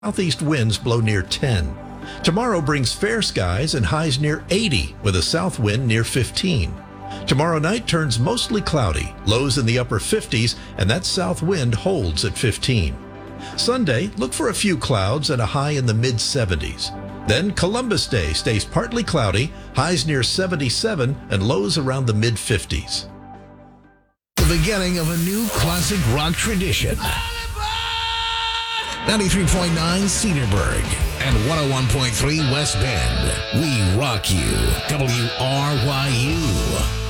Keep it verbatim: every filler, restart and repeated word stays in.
Southeast winds blow near ten. Tomorrow brings fair skies and highs near eighty with a south wind near fifteen. Tomorrow night turns mostly cloudy, lows in the upper fifties, and that south wind holds at fifteen. Sunday, look for a few clouds and a high in the mid seventies. Then Columbus Day stays partly cloudy, highs near seventy-seven and lows around the mid fifties. The beginning of a new classic rock tradition. ninety-three point nine Cedarburg and one oh one point three West Bend. We rock you. W R Y U.